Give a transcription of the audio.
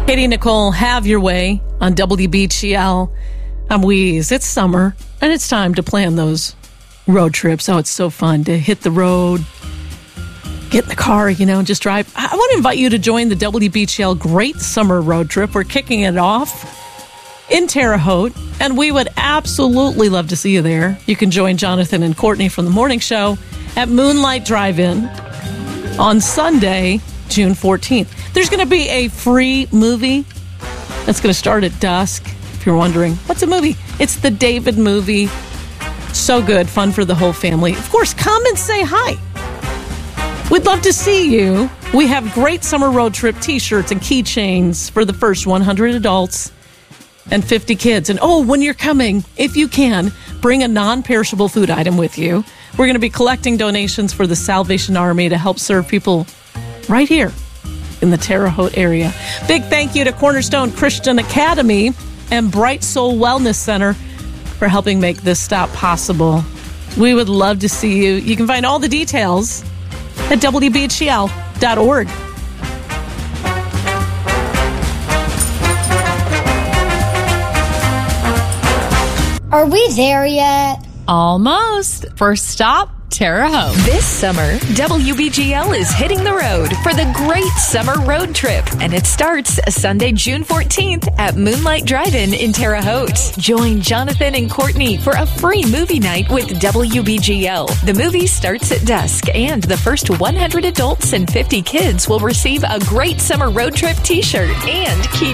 Katie Nicole, Have Your Way on WBGL. I'm Wheeze. It's summer, and it's time to plan those road trips. Oh, it's so fun to hit the road, get in the car, and just drive. I want to invite you to join the WBGL Great Summer Road Trip. We're kicking it off in Terre Haute, and we would absolutely love to see you there. You can join Jonathan and Courtney from the morning show at Moonlight Drive-In on Sunday, June 14th. There's going to be a free movie that's going to start at dusk. If you're wondering, what's a movie? It's the David movie. So good, fun for the whole family. Of course, come and say hi. We'd love to see you. We have great summer road trip t-shirts and keychains for the first 100 adults and 50 kids. And when you're coming, if you can, bring a non-perishable food item with you. We're going to be collecting donations for the Salvation Army to help serve people right here in the Terre Haute area. Big thank you to Cornerstone Christian Academy and Bright Soul Wellness Center for helping make this stop possible. We would love to see you. You can find all the details at WBGL.org. Are we there yet? Almost. First stop, Terre Haute. This summer, WBGL is hitting the road for the Great Summer Road Trip, and it starts Sunday, June 14th at Moonlight Drive-In in Terre Haute. Join Jonathan and Courtney for a free movie night with WBGL. The movie starts at dusk, and the first 100 adults and 50 kids will receive a Great Summer Road Trip t-shirt and key